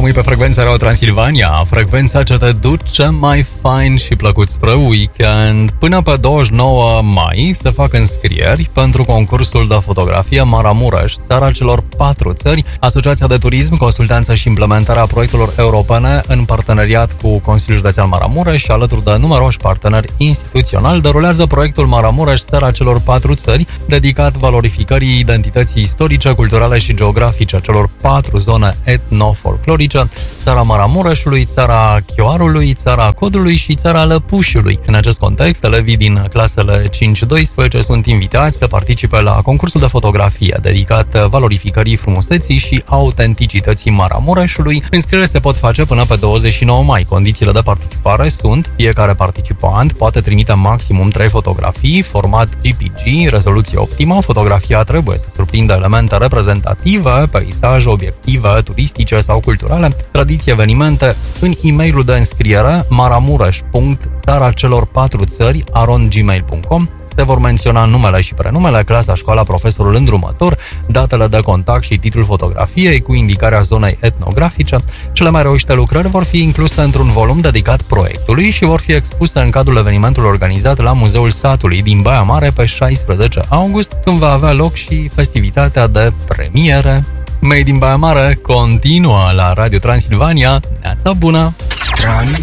Rămâi pe frecvența Radio Transilvania, frecvența ce te duce mai fain și plăcut spre weekend. Până pe 29 mai se fac înscrieri pentru concursul de fotografie Maramureș, țara celor 4 țări, Asociația de Turism, Consultanță și Implementarea Proiectelor Europene în parteneriat cu Consiliul Județean Maramureș și alături de numeroși parteneri instituționali derulează proiectul Maramureș, țara celor 4 țări, dedicat valorificării identității istorice, culturale și geografice celor 4 zone etno-folclorice, țara Maramureșului, țara Chioarului, țara Codului și țara Lăpușului. În acest context, elevii din clasele 5-12 sunt invitați să participe la concursul de fotografie dedicat valorificării frumuseții și autenticității Maramureșului. Înscrierile se pot face până pe 29 mai. Condițiile de participare sunt: fiecare participant poate trimite maximum 3 fotografii, format JPG, rezoluție optimă. Fotografia trebuie să surprindă elemente reprezentative, peisaje, obiective turistice sau culturale, tradiții, evenimente, în e-mailul de înscriere maramureș.țaracelor4țări@gmail.com. Se vor menționa numele și prenumele, clasa, școala, profesorul îndrumător, datele de contact și titlul fotografiei cu indicarea zonei etnografice. Cele mai reușite lucrări vor fi incluse într-un volum dedicat proiectului și vor fi expuse în cadrul evenimentului organizat la Muzeul Satului din Baia Mare pe 16 august, când va avea loc și festivitatea de premiere. Made in Baia Mare continuă la Radio Transilvania. Neața bună!